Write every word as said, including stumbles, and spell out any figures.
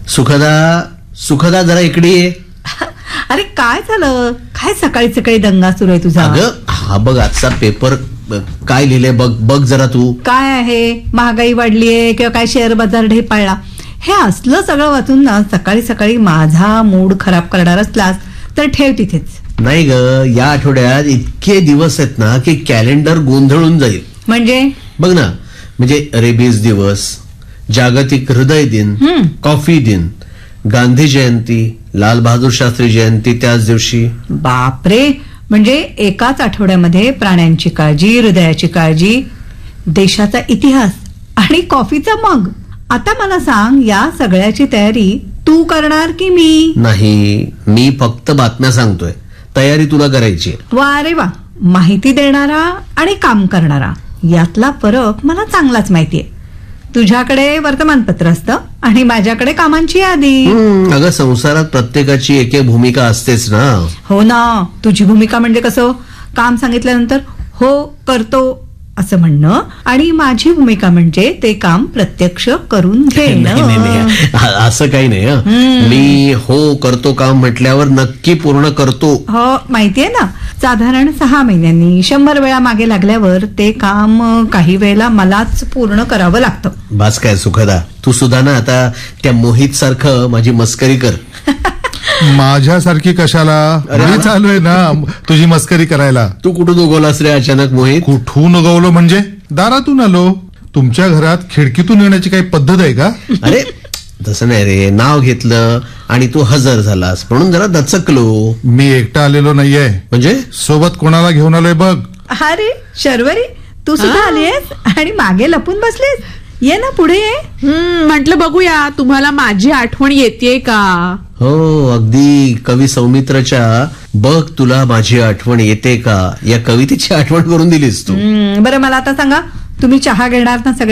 सुखदा सुखदा जरा इकडे ये. अरे काय झालं? काय सकाळी सकाळी दंगा सुरू आहे तुझा? अगं हा बघ आजचा पेपर काय लिहिले बघ बघ जरा तू. काय आहे? महागाई वाढलीये किंवा काय शेअर बाजार ढेपाळला? हे असलं सगळं वाचून ना सकाळी सकाळी माझा मूड खराब करणार असलास तर ठेव तिथेच. नाही ग, या आठवड्यात इतके दिवस आहेत ना की कॅलेंडर गोंधळून जाईल. म्हणजे बघ ना, म्हणजे रेबीज दिवस, जागतिक हृदय दिन, कॉफी दिन, गांधी जयंती, लाल बहादूर शास्त्री जयंती त्याच दिवशी. बापरे, म्हणजे एकाच आठवड्यामध्ये प्राण्यांची काळजी, हृदयाची काळजी, देशाचा इतिहास आणि कॉफीचा मग. आता मला सांग, या सगळ्याची तयारी तू करणार की मी? नाही, मी फक्त बातम्या सांगतोय, तयारी तुला करायची. वा रे वा, माहिती देणारा आणि काम करणारा यातला फरक मला चांगलाच माहितीये. तुझ्याकडे वर्तमानपत्र असतं आणि माझ्याकडे कामांची यादी. अगं संसारात प्रत्येकाची एक एक भूमिका असतेच ना. हो ना, तुझी भूमिका म्हणजे कसं, काम सांगितल्यानंतर हो करतो असं म्हणणं, आणि माझी भूमिका म्हणजे ते काम प्रत्यक्ष करून घेणं. असं काही नाही. मी हो करतो काम म्हटल्यावर नक्की पूर्ण करतो. हो माहितीये ना, साधारण सहा महिन्यांनी शंभर वेळा मागे लागल्यावर ते काम काही वेळेला मलाच पूर्ण करावं लागतं. बास काय सुखदा, तू सुद्धा ना आता त्या मोहित सारखं माझी मस्करी कर. माझ्यासारखी कशाला? मी चालू आहे ना तुझी मस्करी करायला. तू कुठून उगवलास रे अचानक मोहित? कुठून उगवलो म्हणजे दारातून आलो. तुमच्या घरात खिडकीतून येण्याची काही पद्धत आहे का? अरे तसं नाही रे, नाव घेतलं आणि तू हजर झालास म्हणून जरा दचकलो. मी एकटा आलेलो नाहीये. म्हणजे सोबत कोणाला घेऊन आलोय बघ. अरे शर्वरी, तू सुद्धा आलीयस आणि मागे लपून बसलीस. ये ना पुढे ये. म्हटलं बघूया तुम्हाला माझी आठवण येतेय का. हो अगदी कवी सौमित्रच्या बघ तुला माझी आठवण येते का या कवितेची आठवण करून दिलीस तू. बरं मला आता सांगा, तुम्ही चहा घेणार ना सगळे?